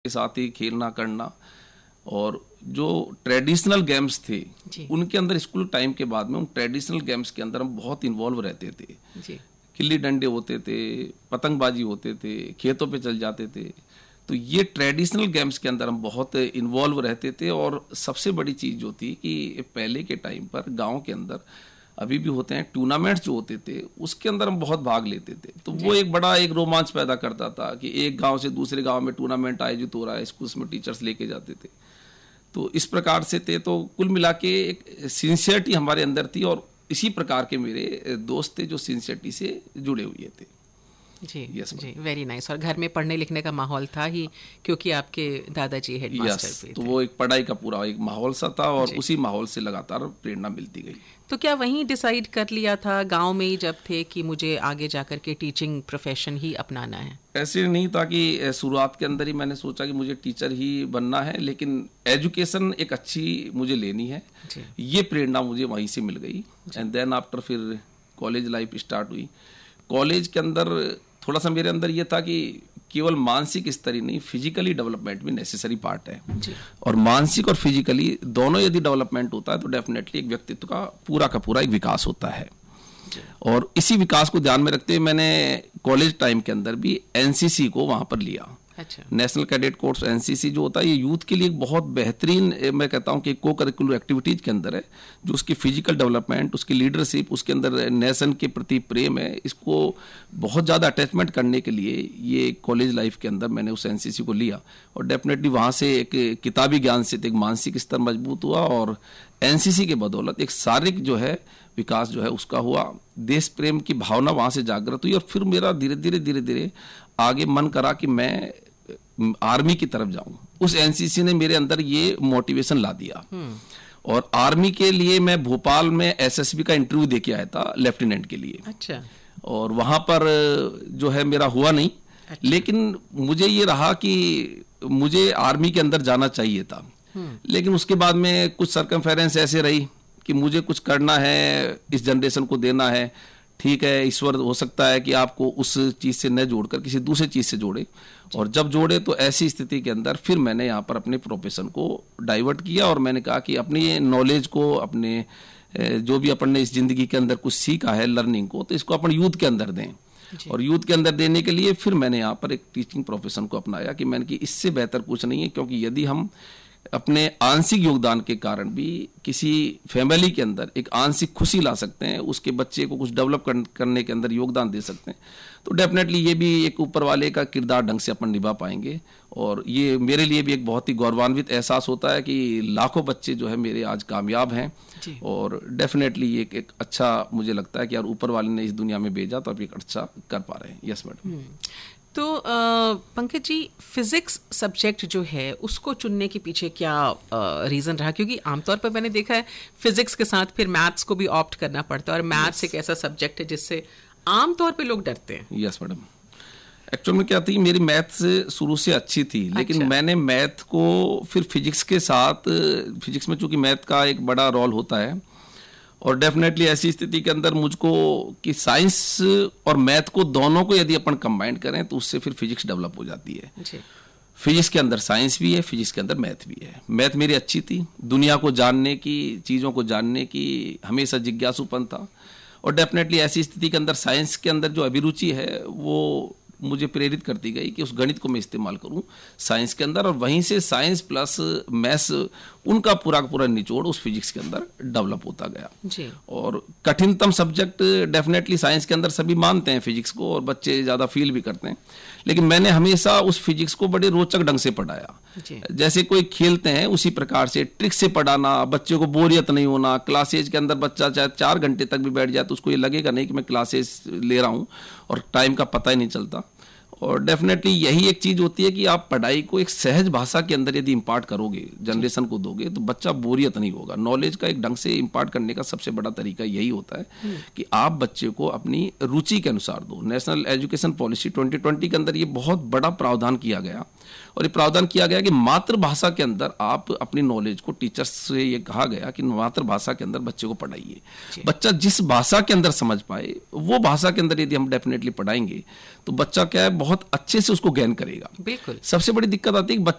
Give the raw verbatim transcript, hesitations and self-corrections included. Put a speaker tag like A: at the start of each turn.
A: के साथ ही खेलना करना, और जो ट्रेडिशनल गेम्स थे उनके अंदर स्कूल टाइम के बाद में उन ट्रेडिशनल गेम्स के अंदर हम बहुत इन्वॉल्व रहते थे जी। गिल्ली डंडे होते थे, पतंगबाजी होते थे, खेतों पे चल जाते थे। तो ये ट्रेडिशनल गेम्स के अंदर हम बहुत इन्वॉल्व रहते थे। और सबसे बड़ी चीज़ जो थी कि पहले के टाइम पर गांव के अंदर अभी भी होते हैं टूर्नामेंट्स जो होते थे, उसके अंदर हम बहुत भाग लेते थे। तो वो एक बड़ा एक रोमांच पैदा करता था कि एक गांव से दूसरे गांव में टूर्नामेंट आयोजित हो रहा है, स्कूल्स में टीचर्स लेके जाते थे। तो इस प्रकार से थे। तो कुल मिला के एक सिंसियरिटी हमारे अंदर थी, और इसी प्रकार के मेरे दोस्त थे जो सिंसियरिटी से जुड़े हुए थे
B: जी। yes, जी, वेरी नाइस। और घर में पढ़ने लिखने का माहौल था ही, क्योंकि आपके दादाजी हेडमास्टर
A: yes,
B: भी
A: तो
B: थे।
A: वो एक पढ़ाई का पूरा एक माहौल सा था, और उसी माहौल से लगातार प्रेरणा मिलती गई।
B: तो क्या वहीं डिसाइड कर लिया था गांव में ही जब थे कि मुझे आगे जाकर के टीचिंग प्रोफेशन ही अपनाना है?
A: ऐसे नहीं था कि शुरुआत के अंदर ही मैंने सोचा कि मुझे टीचर ही बनना है, लेकिन एजुकेशन एक अच्छी मुझे लेनी है, ये प्रेरणा मुझे वहीं से मिल गई। एंड देन आफ्टर फिर कॉलेज लाइफ स्टार्ट हुई। कॉलेज के अंदर थोड़ा सा मेरे अंदर ये था कि केवल मानसिक स्तर ही नहीं, फिजिकली डेवलपमेंट भी नेसेसरी पार्ट है जी। और मानसिक और फिजिकली दोनों यदि डेवलपमेंट होता है तो डेफिनेटली एक व्यक्तित्व का पूरा का पूरा एक विकास होता है। और इसी विकास को ध्यान में रखते हुए मैंने कॉलेज टाइम के अंदर भी एनसीसी को वहां पर लिया। अच्छा। नेशनल कैडेट कोर्स एनसीसी जो होता है ये यूथ के लिए एक बहुत बेहतरीन, मैं कहता हूं कि को करिकुलर एक्टिविटीज के अंदर है, जो उसकी फिजिकल डेवलपमेंट, उसकी लीडरशिप, उसके अंदर नेशन के प्रति प्रेम है, इसको बहुत ज़्यादा अटैचमेंट करने के लिए ये कॉलेज लाइफ के अंदर मैंने उस एनसीसी को लिया। और डेफिनेटली वहाँ से एक किताबी ज्ञान से एक मानसिक स्तर मजबूत हुआ, और एनसीसी के बदौलत एक शारीरिक जो है विकास जो है उसका हुआ, देश प्रेम की भावना वहाँ से जागृत हुई। और फिर मेरा धीरे धीरे धीरे धीरे आगे मन करा कि मैं आर्मी की तरफ जाऊं। उस एनसीसी ने मेरे अंदर ये मोटिवेशन ला दिया, और आर्मी के लिए मैं भोपाल में एसएसबी का इंटरव्यू दे के आया था लेफ्टिनेंट के लिए। अच्छा। और वहां पर जो है मेरा हुआ नहीं। अच्छा। लेकिन मुझे ये रहा कि मुझे आर्मी के अंदर जाना चाहिए था, लेकिन उसके बाद में कुछ सर्कमफेरेंस ऐसे रही कि मुझे कुछ करना है, इस जनरेशन को देना है। ठीक है, ईश्वर हो सकता है कि आपको उस चीज से न जोड़कर किसी दूसरे चीज से जोड़े, और जब जोड़े तो ऐसी स्थिति के अंदर फिर मैंने यहाँ पर अपने प्रोफेशन को डाइवर्ट किया, और मैंने कहा कि अपनी नॉलेज को, अपने जो भी अपन ने इस जिंदगी के अंदर कुछ सीखा है लर्निंग को, तो इसको अपन यूथ के अंदर दें। और यूथ के अंदर देने के लिए फिर मैंने यहाँ पर एक टीचिंग प्रोफेशन को अपनाया कि मैंने कि इससे बेहतर कुछ नहीं है, क्योंकि यदि हम अपने आंशिक योगदान के कारण भी किसी फैमिली के अंदर एक आंशिक खुशी ला सकते हैं, उसके बच्चे को कुछ डेवलप करने के अंदर योगदान दे सकते हैं, तो डेफिनेटली ये भी एक ऊपर वाले का किरदार ढंग से अपन निभा पाएंगे। और ये मेरे लिए भी एक बहुत ही गौरवान्वित एहसास होता है कि लाखों बच्चे जो है मेरे आज कामयाब हैं, और डेफिनेटली ये एक, एक अच्छा मुझे लगता है कि यार ऊपर वाले ने इस दुनिया में भेजा तो अब एक अच्छा कर पा रहे हैं। Yes madam.
B: तो पंकज जी, फिजिक्स सब्जेक्ट जो है उसको चुनने के पीछे क्या रीज़न रहा? क्योंकि आमतौर पर मैंने देखा है फिजिक्स के साथ फिर मैथ्स को भी ऑप्ट करना पड़ता है, और मैथ्स एक ऐसा सब्जेक्ट है जिससे आमतौर पे लोग डरते हैं।
A: Yes madam. एक्चुअल में क्या थी, मेरी मैथ्स शुरू से अच्छी थी, लेकिन अच्छा। मैंने मैथ को फिर फिजिक्स के साथ, फिजिक्स में चूंकि मैथ का एक बड़ा रोल होता है, और डेफिनेटली ऐसी स्थिति के अंदर मुझको कि साइंस और मैथ को दोनों को यदि अपन कंबाइन करें तो उससे फिर फिजिक्स डेवलप हो जाती है। फिजिक्स के अंदर साइंस भी है, फिजिक्स के अंदर मैथ भी है। मैथ मेरी अच्छी थी, दुनिया को जानने की, चीज़ों को जानने की हमेशा जिज्ञासुपन था, और डेफिनेटली ऐसी स्थिति के अंदर साइंस के अंदर जो अभिरुचि है वो मुझे प्रेरित करती गई कि उस गणित को मैं इस्तेमाल करूं साइंस के अंदर, और वहीं से साइंस प्लस मैथ्स उनका पूरा पूरा निचोड़ उस फिजिक्स के अंदर डेवलप होता गया जी। और कठिनतम सब्जेक्ट डेफिनेटली साइंस के अंदर सभी मानते हैं फिजिक्स को, और बच्चे ज़्यादा फील भी करते हैं, लेकिन मैंने हमेशा उस फिजिक्स को बड़े रोचक ढंग से पढ़ाया। जैसे कोई खेलते हैं उसी प्रकार से ट्रिक से पढ़ाना, बच्चे को बोरियत नहीं होना। क्लासेज के अंदर बच्चा चाहे चार घंटे तक भी बैठ जाए तो उसको ये लगेगा नहीं कि मैं क्लासेस ले रहा हूँ, और टाइम का पता ही नहीं चलता। और डेफिनेटली यही एक चीज होती है कि आप पढ़ाई को एक सहज भाषा के अंदर यदि इम्पार्ट करोगे, जनरेशन को दोगे, तो बच्चा बोरियत नहीं होगा। नॉलेज का एक ढंग से इम्पार्ट करने का सबसे बड़ा तरीका यही होता है कि आप बच्चे को अपनी रुचि के अनुसार दो। National education policy twenty twenty के अंदर ये बहुत बड़ा प्रावधान किया गया, और ये प्रावधान किया गया कि मातृभाषा के अंदर आप अपनी नॉलेज को, टीचर्स से ये कहा गया कि मातृभाषा के अंदर बच्चे को पढ़ाइए। बच्चा जिस भाषा के अंदर समझ पाए वो भाषा के अंदर यदि हम डेफिनेटली पढ़ाएंगे तो बच्चा क्या है बहुत अच्छे से उसको गेन करेगा। बिल्कुल। सबसे बड़ी दिक्कत आती है कि